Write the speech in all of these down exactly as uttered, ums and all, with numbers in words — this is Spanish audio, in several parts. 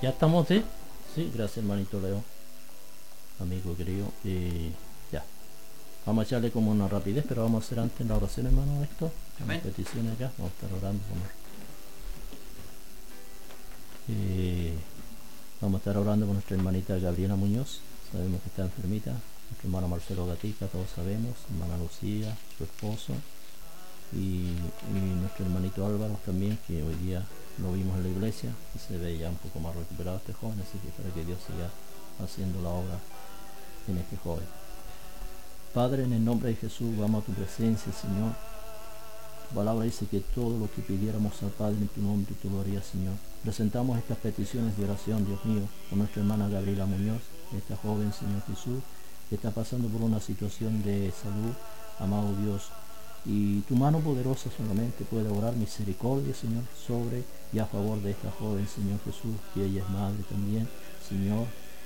Ya estamos, ¿sí? Sí, gracias hermanito Leo, amigo querido. Y ya, vamos a echarle como una rapidez, pero vamos a hacer antes la oración, hermano, esto. Unas peticiones acá, vamos a estar orando. Vamos, eh, vamos a estar orando con nuestra hermanita Gabriela Muñoz, sabemos que está enfermita. Nuestro hermano Marcelo Gatica, todos sabemos. Hermana Lucía, su esposo. Y, y nuestro hermanito Álvaro también, que hoy día lo vimos en la iglesia y se ve ya un poco más recuperado este joven, así que para que Dios siga haciendo la obra en este joven. Padre, en el nombre de Jesús, vamos a tu presencia, Señor. Tu palabra dice que todo lo que pidiéramos al Padre en tu nombre, tú lo harías, Señor. Presentamos estas peticiones de oración, Dios mío, con nuestra hermana Gabriela Muñoz, esta joven, Señor Jesús, que está pasando por una situación de salud, amado Dios. Y tu mano poderosa solamente puede obrar misericordia, Señor, sobre y a favor de esta joven, Señor Jesús, que ella es madre también, Señor.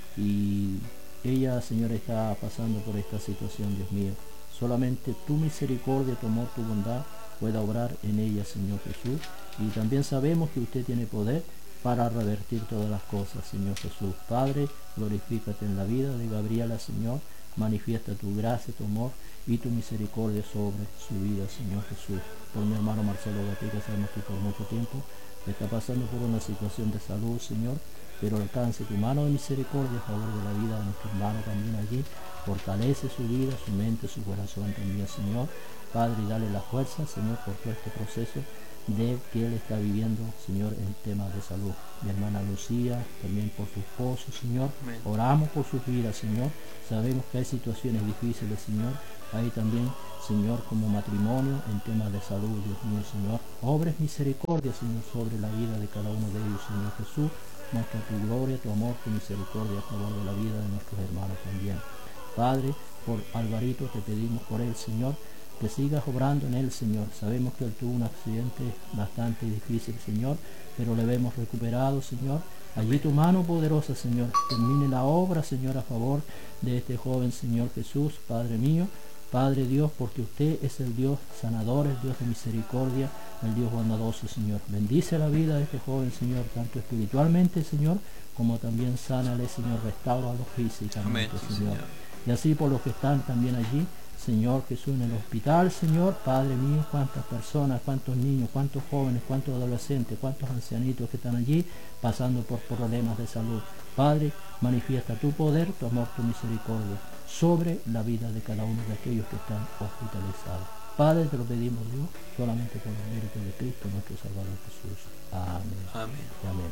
Y ella, Señor, está pasando por esta situación, Dios mío. Solamente tu misericordia, tu amor, tu bondad pueda obrar en ella, Señor Jesús. Y también sabemos que usted tiene poder para revertir todas las cosas, Señor Jesús. Padre, glorifícate en la vida de Gabriela, Señor. Manifiesta tu gracia, tu amor y tu misericordia sobre su vida, Señor Jesús. Por mi hermano Marcelo Gatica, sabemos que por mucho tiempo está pasando por una situación de salud, Señor, pero alcance tu mano de misericordia a favor de la vida de nuestro hermano también allí. Fortalece su vida, su mente, su corazón también, Señor. Padre, y dale la fuerza, Señor, por todo este proceso de que él está viviendo, Señor, en temas de salud. Mi hermana Lucía, también por tu esposo, Señor. Amén. Oramos por sus vidas, Señor. Sabemos que hay situaciones difíciles, Señor. Hay también, Señor, como matrimonio en temas de salud, Dios mío, Señor. Obres misericordia, Señor, sobre la vida de cada uno de ellos, Señor Jesús. Muestra tu gloria, tu amor, tu misericordia a favor de la vida de nuestros hermanos también. Padre, por Alvarito te pedimos por él, Señor, que sigas obrando en él, Señor. Sabemos que él tuvo un accidente bastante difícil, Señor, pero le vemos recuperado, Señor. Allí tu mano poderosa, Señor, termine la obra, Señor, a favor de este joven, Señor Jesús, Padre mío, Padre Dios, porque usted es el Dios sanador, el Dios de misericordia, el Dios bondadoso, Señor. Bendice la vida de este joven, Señor, tanto espiritualmente, Señor, como también sánale, Señor, restauralo físicamente, Amén, Señor. Señor. Y así por los que están también allí, Señor Jesús, en el hospital, Señor, Padre mío, cuántas personas, cuántos niños, cuántos jóvenes, cuántos adolescentes, cuántos ancianitos que están allí pasando por problemas de salud. Padre, manifiesta tu poder, tu amor, tu misericordia sobre la vida de cada uno de aquellos que están hospitalizados. Padre, te lo pedimos, Dios, solamente por el mérito de Cristo, nuestro Salvador Jesús. Amén. Amén. Amén.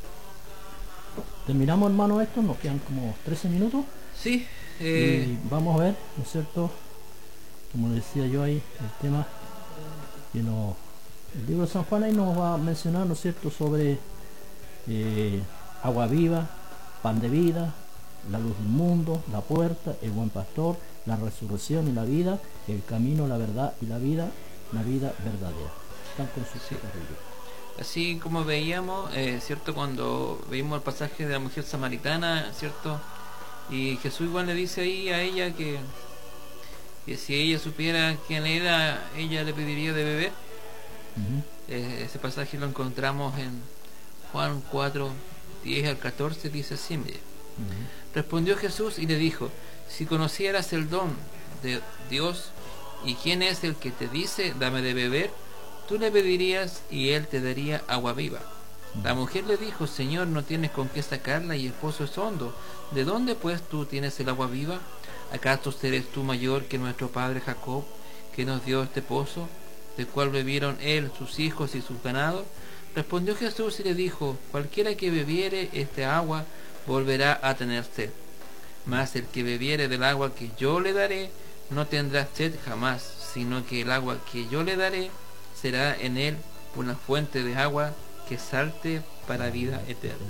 Terminamos, hermano, esto, nos quedan como trece minutos. Sí. Eh... Y vamos a ver, ¿no es cierto? Como decía yo ahí, el tema que no, el libro de San Juan ahí nos va a mencionar, ¿no es cierto?, sobre eh, agua viva, pan de vida, la luz del mundo, la puerta, el buen pastor, la resurrección y la vida, el camino, la verdad y la vida, la vida verdadera. Están con sus sí. Así como veíamos, eh, ¿cierto?, cuando veíamos el pasaje de la mujer samaritana, ¿cierto?, y Jesús igual le dice ahí a ella que que si ella supiera quién era, ella le pediría de beber. Uh-huh. eh, ese pasaje lo encontramos en Juan cuatro, diez al catorce, dice así, mire. Uh-huh. Respondió Jesús y le dijo: si conocieras el don de Dios y quién es el que te dice dame de beber, tú le pedirías y él te daría agua viva. Uh-huh. La mujer le dijo: Señor, no tienes con qué sacarla y el pozo es hondo. ¿De dónde pues tú tienes el agua viva? ¿Acaso eres tú mayor que nuestro padre Jacob, que nos dio este pozo, del cual bebieron él, sus hijos y sus ganados? Respondió Jesús y le dijo: cualquiera que bebiere este agua volverá a tener sed, mas el que bebiere del agua que yo le daré no tendrá sed jamás, sino que el agua que yo le daré será en él una fuente de agua que salte para vida eterna.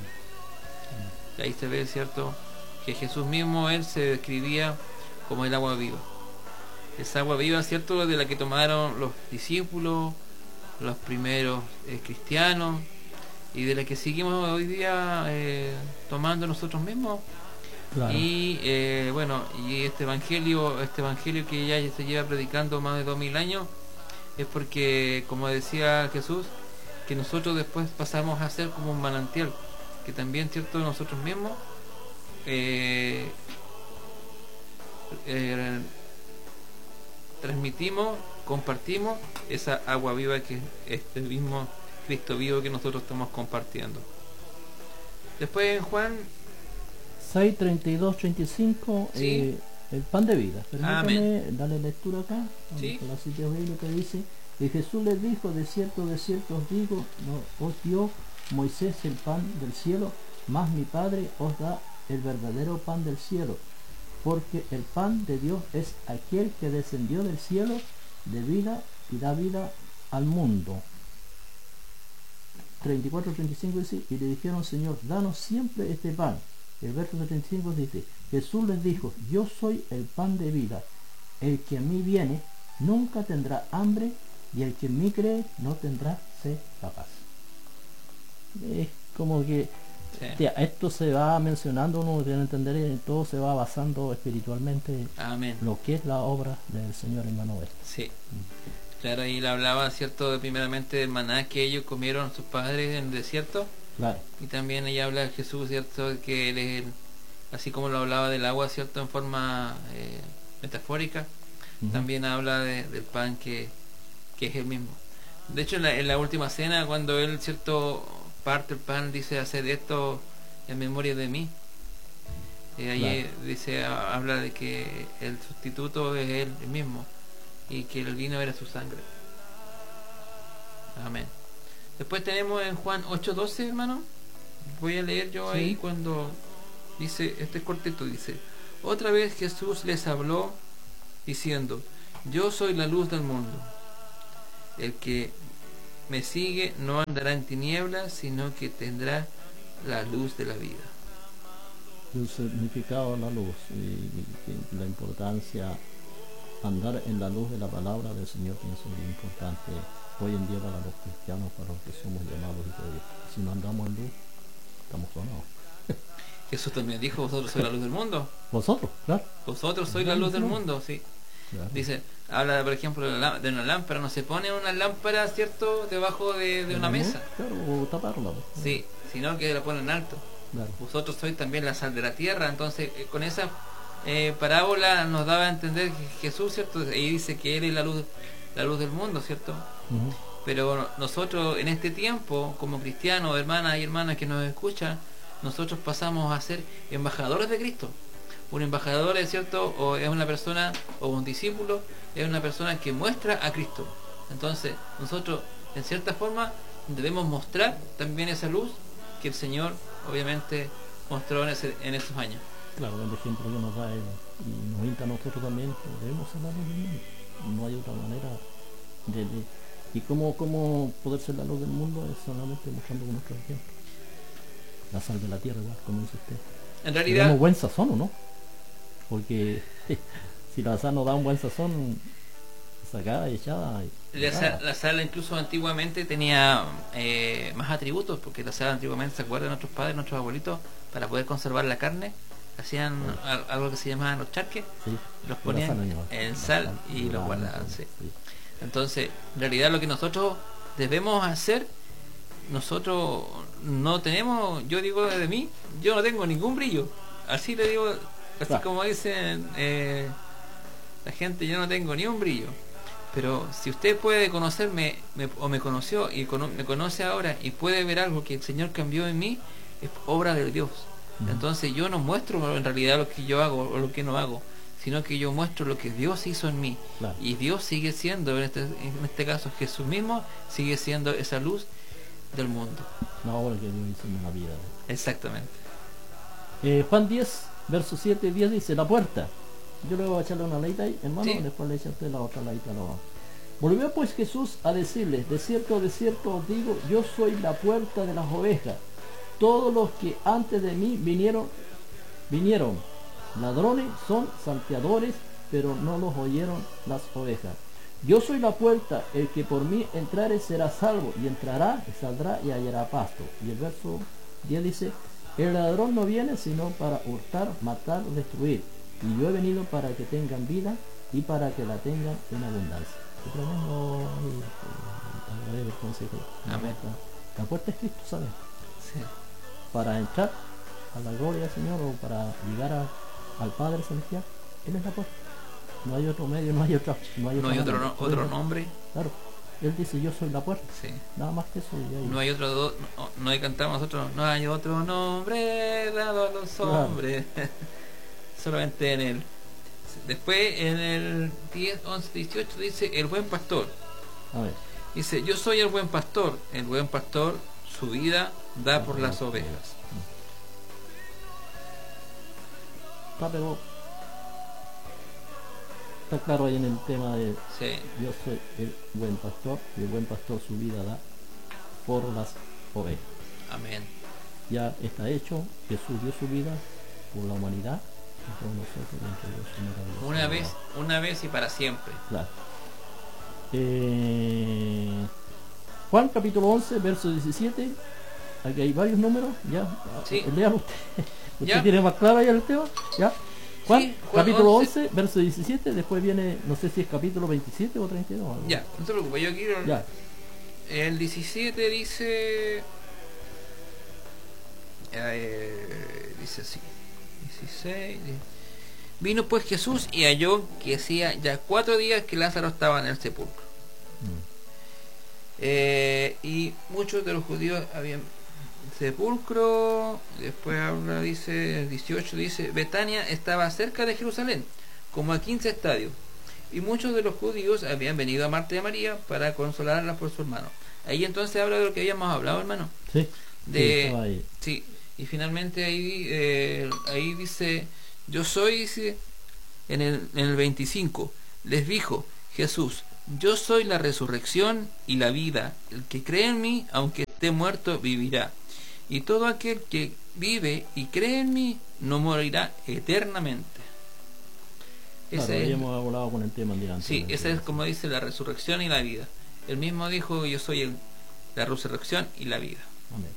Y ahí se ve, ¿cierto?, que Jesús mismo, él se describía como el agua viva. Esa agua viva, ¿cierto?, de la que tomaron los discípulos, los primeros eh, cristianos, y de la que seguimos hoy día eh, tomando nosotros mismos. Claro. Y eh, bueno, y este evangelio, este evangelio que ya se lleva predicando más de dos mil años, es porque, como decía Jesús, que nosotros después pasamos a ser como un manantial. que también, cierto, nosotros mismos eh, eh, transmitimos, compartimos esa agua viva que es este mismo Cristo vivo que nosotros estamos compartiendo. Después en Juan seis, treinta y dos, treinta y cinco, Sí. eh, el pan de vida. Permítame Amén. darle lectura acá, Sí. con la cita bíblica dice, y Jesús les dijo, de cierto, de cierto os digo, no os dio Moisés el pan del cielo, mas mi Padre os da el verdadero pan del cielo, porque el pan de Dios es aquel que descendió del cielo de vida y da vida al mundo. treinta y cuatro, treinta y cinco dice, y le dijeron, Señor, danos siempre este pan. El verso treinta y cinco dice, Jesús les dijo, yo soy el pan de vida, el que a mí viene nunca tendrá hambre, y el que en mí cree no tendrá sed jamás. Es como que Sí. tía, esto se va mencionando, uno tiene que entender, y todo se va basando espiritualmente Amén. lo que es la obra del Señor Emmanuel. Sí. Claro, ahí le hablaba, cierto, primeramente del maná que ellos comieron sus padres en el desierto. Claro, Y también ella habla de Jesús, cierto, que él es el, así como lo hablaba del agua, cierto, en forma eh, metafórica, ujú, también habla de- del pan que, que es el mismo. De hecho, en la, en la última cena, cuando él, cierto, parte el pan, dice, haced esto en memoria de mí. Eh, ahí Claro. eh, dice, ha- habla de que el sustituto es él mismo y que el vino era su sangre. Amén. Después tenemos en Juan ocho doce, hermano. Voy a leer yo Sí. ahí cuando dice, este es cortito, dice, otra vez Jesús les habló diciendo, yo soy la luz del mundo. El que me sigue no andará en tinieblas, sino que tendrá la luz de la vida. el significado de la luz y, y la importancia andar en la luz de la palabra del Señor, pienso que es importante hoy en día para los cristianos, para los que somos llamados hijos de Dios. Si no andamos en luz, estamos sonados. Jesús también dijo, vosotros sois la luz del mundo. Vosotros, claro, Vosotros sois la luz del mundo, sí. claro. Dice, habla por ejemplo de, la, de una lámpara, no se pone una lámpara, ¿cierto?, debajo de, de una mesa, Claro, o taparla. ¿no? sí, sino que la ponen alto. Claro. Vosotros sois también la sal de la tierra. Entonces, eh, con esa eh, parábola nos daba a entender que Jesús, ¿cierto?, y dice que Él es la luz, la luz del mundo, ¿cierto? Ujú. Pero nosotros en este tiempo, como cristianos, hermanas y hermanas que nos escuchan, nosotros pasamos a ser embajadores de Cristo. Un embajador, es cierto, o es una persona, o un discípulo, es una persona que muestra a Cristo. Entonces, nosotros, en cierta forma, debemos mostrar también esa luz que el Señor, obviamente, mostró en, ese, en esos años. Claro, el ejemplo que nos da Él y nos insta a nosotros también, que debemos ser la luz del mundo. No hay otra manera de... de ¿Y cómo, cómo poder ser la luz del mundo? Es solamente mostrando con nuestro ejemplo. La sal de la tierra, igual, como dice usted. En Tenemos realidad, buen sazón, ¿o no? Porque si la sal no da un buen sazón, sacada y echada. y- la, nada. sal, la sal incluso antiguamente tenía eh, más atributos, porque la sal antiguamente, ¿se acuerdan nuestros padres, nuestros abuelitos, para poder conservar la carne? Hacían al- algo que se llamaban los charques, Sí, los la ponían sal animal. en La sal y la los dan, guardaban, sí, sí. sí. Entonces, en realidad lo que nosotros debemos hacer, nosotros no tenemos, yo digo de mí, yo no tengo ningún brillo. Así le digo, así Claro. como dicen eh, la gente, yo no tengo ni un brillo. Pero si usted puede conocerme me- o me conoció y cono- me conoce ahora y puede ver algo que el Señor cambió en mí, es obra de Dios. Ujú. Entonces yo no muestro en realidad lo que yo hago o lo que no hago, sino que yo muestro lo que Dios hizo en mí. Claro. Y Dios sigue siendo, en este, en este caso Jesús mismo, sigue siendo esa luz del mundo. La obra que Dios hizo en la vida. Exactamente. Eh, Juan diez, verso siete y diez dice, la puerta. Yo le voy a echarle una leita ahí, hermano, Sí. después le echa usted la otra leita. Lo... Volvió pues Jesús a decirles, de cierto, de cierto os digo, yo soy la puerta de las ovejas. Todos los que antes de mí vinieron, vinieron ladrones, son salteadores, pero no los oyeron las ovejas. Yo soy la puerta, el que por mí entrare será salvo, y entrará, y saldrá, y hallará pasto. Y el verso diez dice, el ladrón no viene sino para hurtar, matar, destruir. Y yo he venido para que tengan vida y para que la tengan en abundancia. Qué tremendo, eh, eh, agradable consejo. La Amén. puerta- La puerta es Cristo, ¿sabes? Sí. para entrar a la gloria del Señor o para llegar a, al Padre Celestial, Él es la puerta. No hay otro medio, no hay otra, no hay, No hay otro, manera. no- otro nombre. Claro, Él dice yo soy la puerta, Sí. nada más que eso. Y ahí- No hay otro, do- no, no hay cantamos nosotros, no hay otro nombre dado a los Claro. hombres. Solamente en él. Después en el diez, once, dieciocho dice el buen pastor. A ver, Dice, yo soy el buen pastor. El buen pastor su vida da por las ovejas. está pero está claro ahí en el tema de Sí, yo soy el buen pastor y el buen pastor su vida da por las ovejas. amén. Ya está hecho, Jesús dio su vida por la humanidad y por nosotros y entregó su maravillosa Una vez, vida. una vez y para siempre. Claro. Eh, Juan capítulo once, verso diecisiete. Aquí hay varios números, ya. Sí. Léalo usted. ¿Usted Ya. tiene más claro ahí el tema? ¿Ya? Juan, Sí, Juan capítulo once. once, verso diecisiete. Después viene, no sé si es capítulo veintisiete o treinta y dos. algo. Ya, no te preocupes, yo quiero. Ya. El diecisiete dice. eh, dice así. dieciséis. Vino pues Jesús y halló que hacía ya cuatro días que Lázaro estaba en el sepulcro. Mm. Eh, y muchos de los judíos habían sepulcro. Después habla, dice el dieciocho, dice Betania estaba cerca de Jerusalén, como a quince estadios, y muchos de los judíos habían venido a Marta y a María para consolarlas por su hermano. Ahí entonces habla de lo que habíamos hablado, hermano, Sí. Sí, de estaba ahí. sí, y finalmente ahí eh, ahí dice yo soy, dice en el, en el veinticinco, les dijo Jesús, yo soy la resurrección y la vida. El que cree en mí, aunque esté muerto, vivirá. Y todo aquel que vive y cree en mí, no morirá eternamente. Claro, Ese es, habíamos hablado con el tema de antes. sí, esa es como dice la resurrección y la vida. Él mismo dijo, yo soy el, la resurrección y la vida. Amén.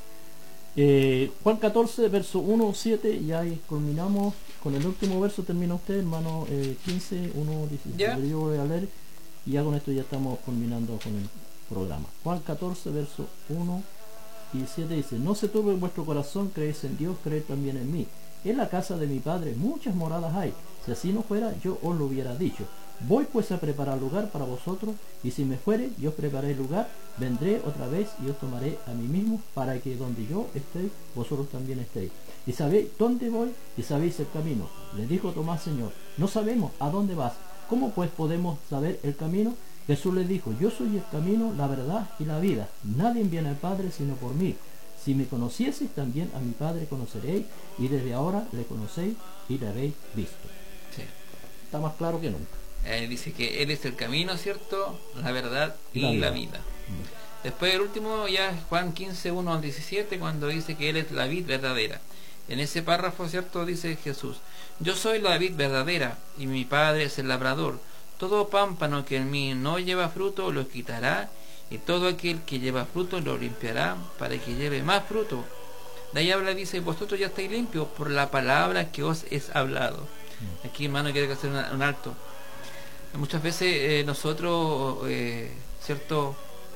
Eh, Juan catorce, verso uno, siete, y ahí culminamos con el último verso. Termina usted, hermano, eh, quince, uno, diecisiete. Ya. Pero yo voy a leer y ya con esto ya estamos culminando con el programa. Juan catorce, verso uno y siete dice: no se turbe en vuestro corazón, creéis en Dios, creed también en mí. En la casa de mi Padre muchas moradas hay. Si así no fuera, yo os lo hubiera dicho. Voy pues a preparar lugar para vosotros, y si me fuere, yo os prepararé lugar, vendré otra vez y os tomaré a mí mismo, para que donde yo esté, vosotros también estéis. Y sabéis dónde voy, y sabéis el camino. Le dijo Tomás: Señor, no sabemos a dónde vas. ¿Cómo pues podemos saber el camino? Jesús le dijo: yo soy el camino, la verdad y la vida. Nadie viene al Padre sino por mí. Si me conocieseis, también a mi Padre conoceréis, y desde ahora le conocéis y le habéis visto. Sí. Está más claro que nunca. Él dice que Él es el camino, ¿cierto? La verdad y La la vida. vida. Después el último ya es Juan quince, uno al diecisiete, cuando dice que Él es la vid verdadera. En ese párrafo, ¿cierto? Dice Jesús: yo soy la vid verdadera y mi Padre es el labrador. Todo pámpano que en mí no lleva fruto lo quitará, y todo aquel que lleva fruto lo limpiará, para que lleve más fruto. De ahí habla, dice: vosotros ya estáis limpios por la palabra que os es hablado. Aquí, hermano, quiero hacer una, un alto. Muchas veces eh, nosotros, eh, ¿cierto?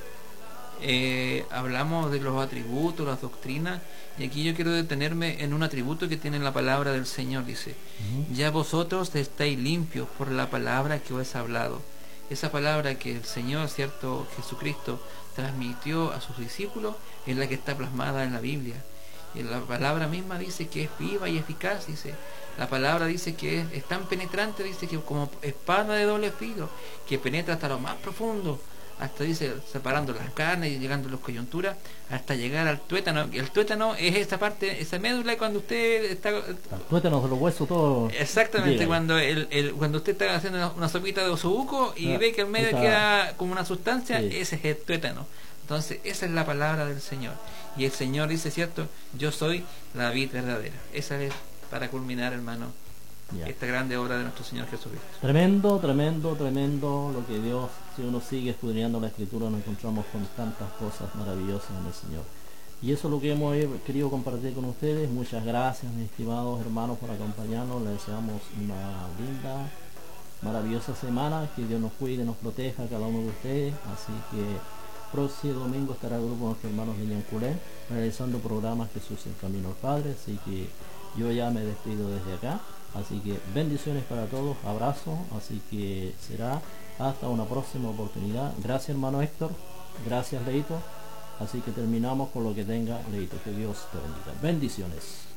Eh, hablamos de los atributos, las doctrinas, y aquí yo quiero detenerme en un atributo que tiene la palabra del Señor. Dice: Uh-huh. ya vosotros estáis limpios por la palabra que os es hablado. Esa palabra que el Señor, ¿cierto? Jesucristo transmitió a sus discípulos es la que está plasmada en la Biblia. Y la palabra misma dice que es viva y eficaz, dice. La palabra dice que es, es tan penetrante, dice, que como espada de doble filo, que penetra hasta lo más profundo, hasta, dice, separando las carnes y llegando a las coyunturas, hasta llegar al tuétano. El tuétano es esa parte, esa médula cuando usted está... Tuétanos de los huesos, todo. Exactamente, llega. cuando el, el, cuando usted está haciendo una, una sopita de osobuco y Ah, ve que en medio está- queda como una sustancia, Sí. ese es el tuétano. Entonces, esa es la palabra del Señor. Y el Señor dice, ¿cierto? Yo soy la vid verdadera. Esa es, para culminar, hermano, Ya. esta grande obra de nuestro Señor Jesucristo. Tremendo, tremendo, tremendo lo que Dios, si uno sigue estudiando la Escritura, nos encontramos con tantas cosas maravillosas en el Señor. Y eso es lo que hemos eh, querido compartir con ustedes. Muchas gracias, mis estimados hermanos, por acompañarnos. Les deseamos una linda, maravillosa semana. Que Dios nos cuide, nos proteja a cada uno de ustedes. Así que próximo domingo estará el grupo de nuestros hermanos de Ñanculén realizando programas Jesús en Camino al Padre, así que yo ya me despido desde acá, así que bendiciones para todos, abrazos, así que será hasta una próxima oportunidad. Gracias hermano Héctor, gracias Leito, así que terminamos con lo que tenga Leito, que Dios te bendiga, bendiciones.